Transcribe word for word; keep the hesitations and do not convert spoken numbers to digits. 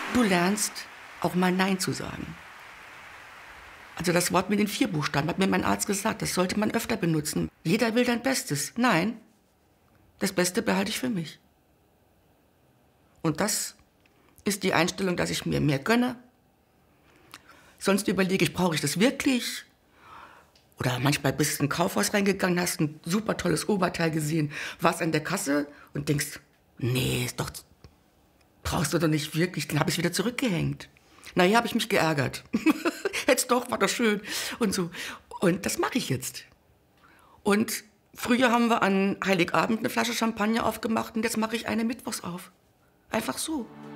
Du lernst auch mal Nein zu sagen. Also das Wort mit den vier Buchstaben hat mir mein Arzt gesagt, das sollte man öfter benutzen. Jeder will dein Bestes. Nein, das Beste behalte ich für mich. Und das ist die Einstellung, dass ich mir mehr gönne. Sonst überlege ich, brauche ich das wirklich? Oder manchmal bist du in ein Kaufhaus reingegangen, hast ein super tolles Oberteil gesehen, warst an der Kasse und denkst, nee, ist doch, brauchst du doch nicht wirklich. Dann habe ich es wieder zurückgehängt. Naja, habe ich mich geärgert. Jetzt doch, war doch schön. Und so. Und das mache ich jetzt. Und früher haben wir an Heiligabend eine Flasche Champagner aufgemacht und jetzt mache ich eine mittwochs auf. Einfach so.